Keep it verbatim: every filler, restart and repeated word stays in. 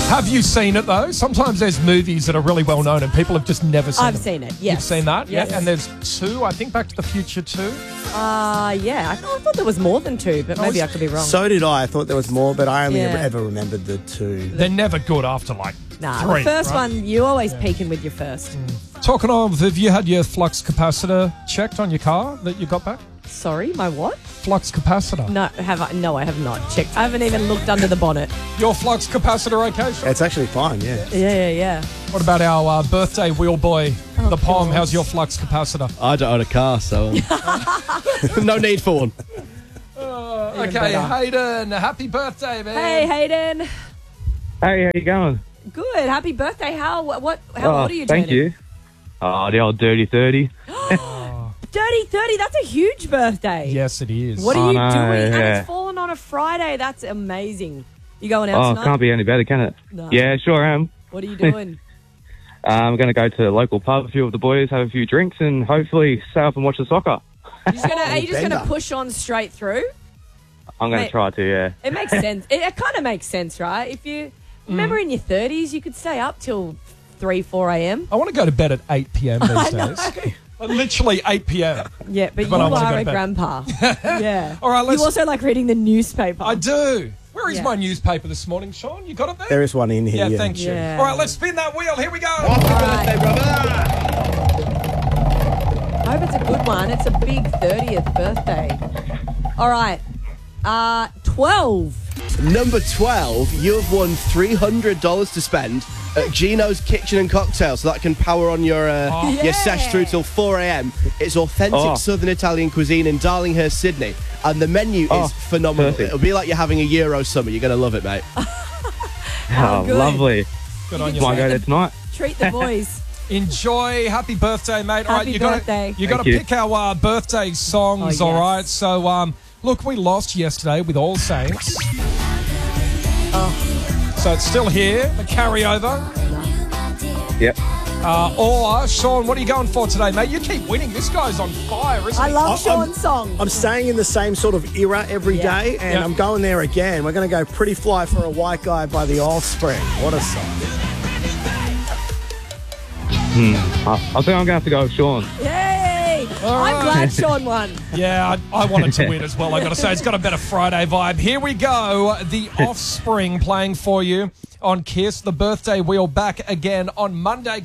Have you seen it, though? Sometimes there's movies that are really well known and people have just never seen I've them. seen it, yes. You've seen that? Yes. Yeah. And there's two, I think, Back to the Future two. Uh, yeah. I thought, I thought there was more than two, but maybe I could be wrong. So did I. I thought there was more, but I only Yeah. ever, ever remembered the two. They're never good after, like, Nah, three, the first right? one, you always peeking with your first. Talking of, have you had your flux capacitor checked on your car that you got back? Sorry, my what? Flux capacitor. No, have I? No, I have not checked. I haven't even looked under the bonnet. Your flux capacitor, okay? Sean? It's actually fine, yeah. Yeah, yeah, yeah. What about our uh, birthday wheel boy, Oh, the Pom? God. How's your flux capacitor? I don't own a car, so um, no need for one. Uh, Even okay, better. Hayden, happy birthday, man. Hey, Hayden. Hey, how you going? Good. Happy birthday. How? What? How Oh, old are you? thank turning? you. Oh, the old dirty thirty. Dirty thirty. That's a huge birthday. Yes, it is. What are Oh, you no, doing? And yeah. it's fallen on a Friday. That's amazing. You going out Oh, tonight? can't be any better, can it? No. Yeah, sure am. What are you doing? Uh, I'm going to go to the local pub, a few of the boys, have a few drinks, and hopefully stay up and watch the soccer. You just gonna, are you just going to Bender. push on straight through? I'm going Mate. to try to, yeah. It makes sense. It, it kind of makes sense, right? If you remember in your thirties, you could stay up till three, four a.m. I want to go to bed at eight p.m. these I know. days. Like, literally eight p.m. Yeah, but, But you I wanna go are to a bed. grandpa. Yeah. All right, let's- You also like reading the newspaper. I do. Where is Yeah. my newspaper this morning, Sean? You got it there? There is one in here, Yeah, yeah. thank you. Yeah. All right, let's spin that wheel. Here we go. All right. I hope it's a good one. It's a big thirtieth birthday. All right. Uh, twelve. Number twelve, you have won three hundred dollars to spend at Gino's Kitchen and Cocktail, so that can power on your uh, Oh. your sesh through till four a.m. It's authentic Oh. Southern Italian cuisine in Darlinghurst, Sydney, and the menu Oh, is phenomenal. perfect. It'll be like you're having a Euro summer. You're going to love it, mate. Oh, good. lovely. Good on you. Might mate. go there tonight. Treat the boys. Enjoy. Happy birthday, mate. All right, Happy you got birthday. to you got to Thank you. pick our uh, birthday songs. Oh, All yes. right. So, um, look, we lost yesterday with All Saints. Oh. So it's still here. The carryover. Yep. Uh, or Sean, what are you going for today, mate? You keep winning. This guy's on fire, isn't I he? love I'm- Sean's song. I'm staying in the same sort of era every Yeah. day, and Yeah. I'm going there again. We're going to go Pretty Fly for a White Guy by the Offspring. What a song. I, I think I'm going to have to go with Sean. Yay! All I'm right. glad Sean won. Yeah, I, I wanted to win as well. I got to say, it's got a better Friday vibe. Here we go. The Offspring playing for you on Kiss. The birthday wheel back again on Monday.